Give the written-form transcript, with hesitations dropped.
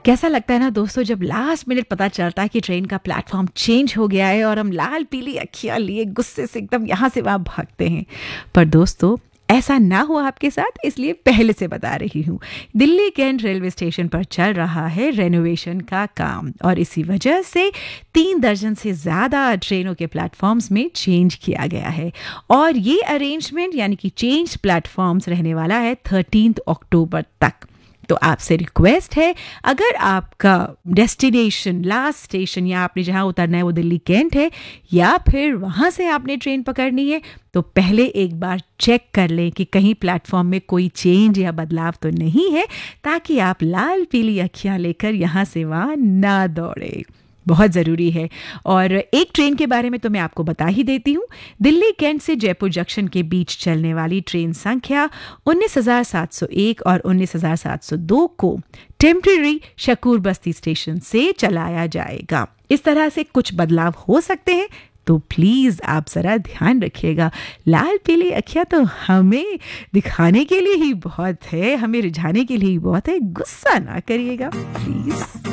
कैसा लगता है ना दोस्तों, जब लास्ट मिनट पता चलता है कि ट्रेन का प्लेटफॉर्म चेंज हो गया है और हम लाल पीली अखियां लिए गुस्से से एकदम यहाँ से वहाँ भागते हैं। पर दोस्तों, ऐसा ना हो आपके साथ, इसलिए पहले से बता रही हूँ। दिल्ली कैंट रेलवे स्टेशन पर चल रहा है रेनोवेशन का काम और इसी वजह से 3 दर्जन से ज़्यादा ट्रेनों के प्लेटफॉर्म्स में चेंज किया गया है। और ये अरेंजमेंट यानी कि चेंज प्लेटफॉर्म्स रहने वाला है 13 अक्टूबर तक। तो आपसे रिक्वेस्ट है, अगर आपका डेस्टिनेशन लास्ट स्टेशन या आपने जहां उतरना है वो दिल्ली कैंट है या फिर वहां से आपने ट्रेन पकड़नी है, तो पहले एक बार चेक कर लें कि कहीं प्लेटफॉर्म में कोई चेंज या बदलाव तो नहीं है, ताकि आप लाल पीली अखियां लेकर यहां से वहां ना दौड़े। बहुत ज़रूरी है। और एक ट्रेन के बारे में तो मैं आपको बता ही देती हूँ। दिल्ली कैंट से जयपुर जंक्शन के बीच चलने वाली ट्रेन संख्या 19,701 और 19,702 को टेम्परेरी शकूर बस्ती स्टेशन से चलाया जाएगा। इस तरह से कुछ बदलाव हो सकते हैं, तो प्लीज़ आप ज़रा ध्यान रखिएगा। लाल पीली अखियाँ तो हमें दिखाने के लिए ही बहुत है, हमें रिझाने के लिए ही बहुत है। गुस्सा ना करिएगा प्लीज़।